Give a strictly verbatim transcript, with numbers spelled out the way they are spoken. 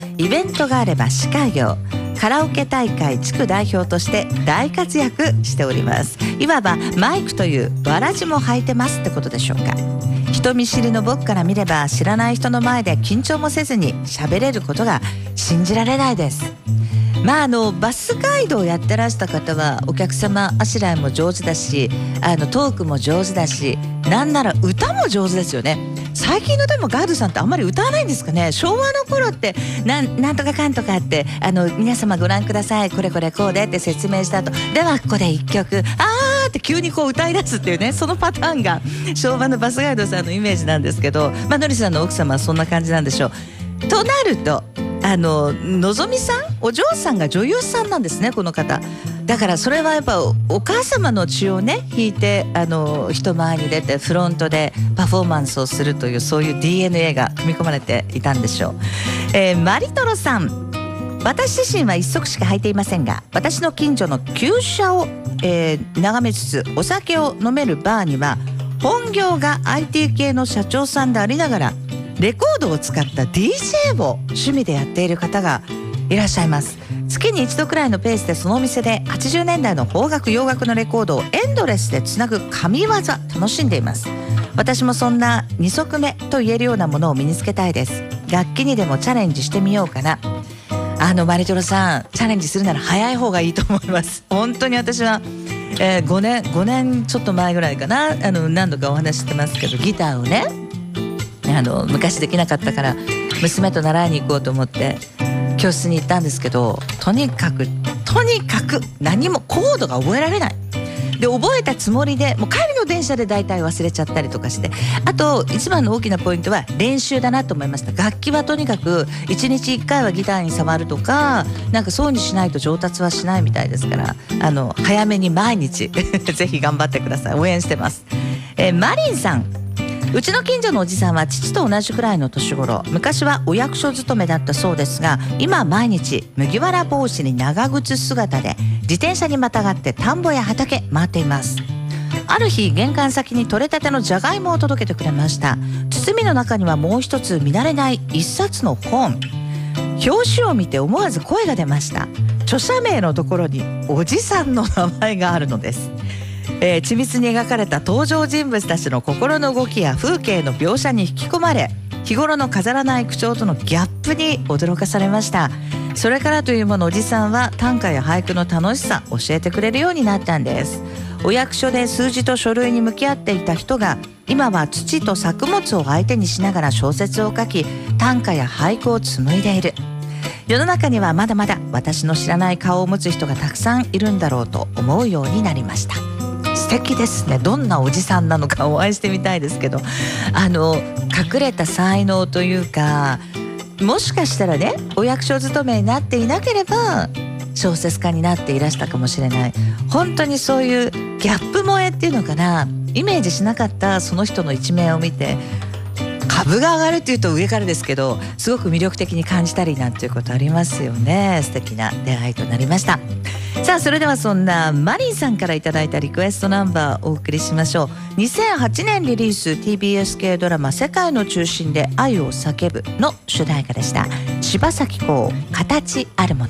イベントがあれば司会業、カラオケ大会地区代表として大活躍しております。いわばマイクというわらじも履いてますってことでしょうか。人見知りの僕から見れば、知らない人の前で緊張もせずに喋れることが信じられないです。まああのバスガイドをやってらした方はお客様あしらいも上手だし、あのトークも上手だし、なんなら歌も上手ですよね。最近のでもガイドさんってあんまり歌わないんですかね。昭和の頃ってなん、なんとかかんとかってあの皆様ご覧ください、これこれこうでって説明した後、ではここで一曲あーって急にこう歌い出すっていうね、そのパターンが昭和のバスガイドさんのイメージなんですけど、まあのりさんの奥様はそんな感じなんでしょう。となるとあののぞみさん、お嬢さんが女優さんなんですね、この方。だからそれはやっぱ お, お母様の血をね引いて、あの人前に出てフロントでパフォーマンスをするという、そういう ディーエヌエー が組み込まれていたんでしょう。えー、マリトロさん、私自身は一足しか履いていませんが、私の近所の旧車を、えー、眺めつつお酒を飲めるバーには、本業が アイティー 系の社長さんでありながらレコードを使った ディージェー を趣味でやっている方がいらっしゃいます。月に一度くらいのペースでそのお店ではちじゅうねんだいの邦楽洋楽のレコードをエンドレスでつなぐ神業楽しんでいます。私もそんな二足目と言えるようなものを身につけたいです。楽器にでもチャレンジしてみようかな。あのマリトロさん、チャレンジするなら早い方がいいと思います。本当に私は、えー、ごねんごねんちょっと前ぐらいかな、あの何度かお話ししてますけど、ギターをねあの昔できなかったから娘と習いに行こうと思って教室に行ったんですけど、とにかくとにかく何もコードが覚えられない。で覚えたつもりでもう帰りの電車で大体忘れちゃったりとかして、あと一番の大きなポイントは練習だなと思いました。楽器はとにかくいちにちいっかいはギターに触るとか、なんかそうにしないと上達はしないみたいですから、あの早めに毎日ぜひ頑張ってください。応援してます。えー、マリンさん、うちの近所のおじさんは父と同じくらいの年頃、昔はお役所勤めだったそうですが、今は毎日麦わら帽子に長靴姿で自転車にまたがって田んぼや畑回っています。ある日玄関先に取れたてのじゃがいもを届けてくれました。包みの中にはもう一つ見慣れない一冊の本。表紙を見て思わず声が出ました。著者名のところにおじさんの名前があるのです。えー、緻密に描かれた登場人物たちの心の動きや風景の描写に引き込まれ、日頃の飾らない口調とのギャップに驚かされました。それからというもの、おじさんは短歌や俳句の楽しさを教えてくれるようになったんです。お役所で数字と書類に向き合っていた人が、今は土と作物を相手にしながら小説を書き、短歌や俳句を紡いでいる。世の中にはまだまだ私の知らない顔を持つ人がたくさんいるんだろうと思うようになりました。素敵ですね。どんなおじさんなのかお会いしてみたいですけど、あの隠れた才能というか、もしかしたらねお役所勤めになっていなければ小説家になっていらしたかもしれない。本当にそういうギャップ萌えっていうのかな、イメージしなかったその人の一面を見て、株が上がるっていうと上からですけど、すごく魅力的に感じたりなんていうことありますよね。素敵な出会いとなりました。さあそれではそんなマリンさんからいただいたリクエストナンバーをお送りしましょう。にせんはちねんリリース ティービーエス 系ドラマ世界の中心で愛を叫ぶの主題歌でした。柴咲コウ、形あるもの。